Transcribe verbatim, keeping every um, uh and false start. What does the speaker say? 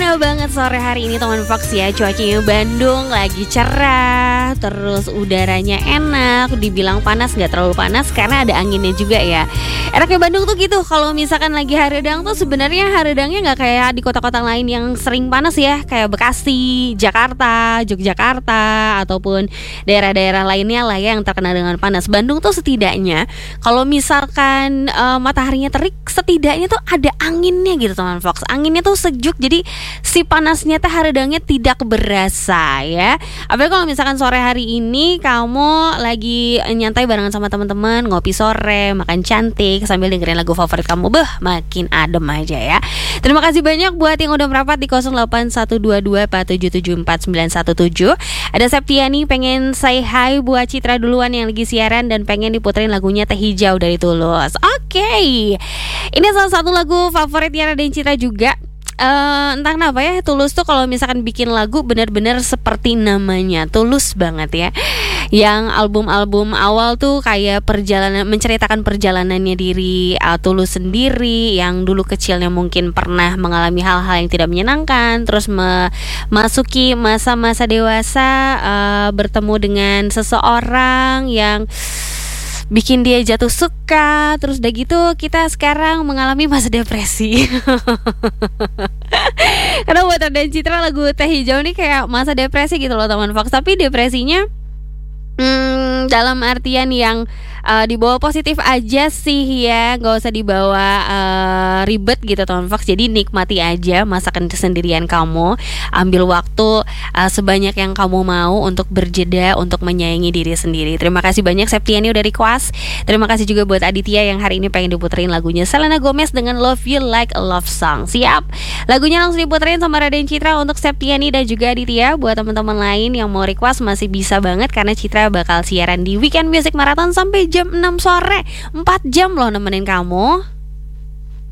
Gimana banget sore hari ini teman Fox ya. Cuacanya Bandung lagi cerah, terus udaranya enak. Dibilang panas gak terlalu panas karena ada anginnya juga ya. Enaknya Bandung tuh gitu, kalau misalkan lagi haredang tuh sebenarnya haredangnya gak kayak di kota-kota lain yang sering panas ya, kayak Bekasi, Jakarta, Yogyakarta, ataupun daerah-daerah lainnya lah ya yang terkenal dengan panas. Bandung tuh setidaknya kalau misalkan uh, mataharinya terik, setidaknya tuh ada anginnya gitu teman Fox. Anginnya tuh sejuk, jadi si panasnya teh haredangnya tidak berasa ya. Apalagi kalau misalkan sore hari ini kamu lagi nyantai barengan sama teman-teman, ngopi sore, makan cantik sambil dengerin lagu favorit kamu, beh makin adem aja ya. Terima kasih banyak buat yang udah merapat di nol delapan satu dua dua empat tujuh tujuh empat sembilan satu tujuh. Ada Septiani pengen say hi buat Citra duluan yang lagi siaran dan pengen diputerin lagunya Teh Hijau dari Tulus. Oke, okay. Ini salah satu lagu favorit Yana dan Citra juga. Uh, entah kenapa ya, Tulus tuh kalau misalkan bikin lagu benar-benar seperti namanya, tulus banget ya. Yang album-album awal tuh kayak perjalanan, menceritakan perjalanannya diri uh, Tulus sendiri yang dulu kecilnya mungkin pernah mengalami hal-hal yang tidak menyenangkan, terus memasuki masa-masa dewasa, uh, bertemu dengan seseorang yang bikin dia jatuh suka. Terus udah gitu kita sekarang mengalami masa depresi. Karena buat dan Citra lagu Teh Hijau nih kayak masa depresi gitu loh teman Fox. Tapi depresinya hmm, dalam artian yang uh, dibawa positif aja sih ya, gak usah dibawa uh, ribet gitu teman Fox. Jadi nikmati aja masakan sendirian kamu, ambil waktu uh, sebanyak yang kamu mau untuk berjeda, untuk menyayangi diri sendiri. Terima kasih banyak Septiani udah request. Terima kasih juga buat Aditya yang hari ini pengen diputerin lagunya Selena Gomez dengan Love You Like a Love Song. Siap, lagunya langsung diputerin sama Raden Citra untuk Septiani dan juga Aditya. Buat teman-teman lain yang mau request masih bisa banget, karena Citra bakal siaran di Weekend Music Marathon sampai jam enam sore. Empat jam loh nemenin kamu.